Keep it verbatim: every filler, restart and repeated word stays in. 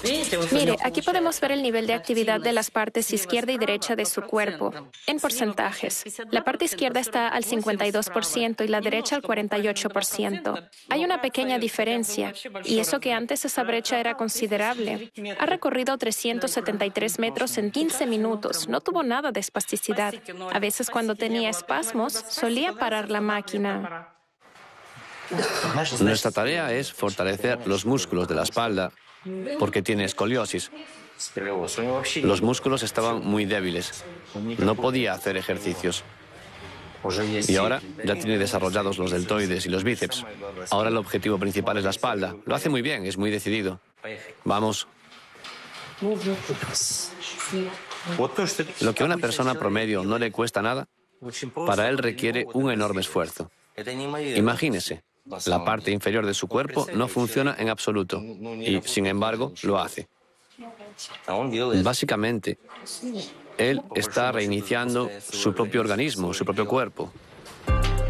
Mire, aquí podemos ver el nivel de actividad de las partes izquierda y derecha de su cuerpo, en porcentajes. La parte izquierda está al cincuenta y dos por ciento y la derecha al cuarenta y ocho por ciento. Hay una pequeña diferencia, y eso que antes esa brecha era considerable. Ha recorrido trescientos setenta y tres metros en quince minutos. No tuvo nada de espasticidad. A veces cuando tenía espasmos, solía parar la máquina. Nuestra tarea es fortalecer los músculos de la espalda porque tiene escoliosis. Los músculos estaban muy débiles. No podía hacer ejercicios. Y ahora ya tiene desarrollados los deltoides y los bíceps. Ahora el objetivo principal es la espalda. Lo hace muy bien, es muy decidido. Vamos. Lo que a una persona promedio no le cuesta nada, para él requiere un enorme esfuerzo. Imagínese. La parte inferior de su cuerpo no funciona en absoluto y, sin embargo, lo hace. Básicamente, él está reiniciando su propio organismo, su propio cuerpo.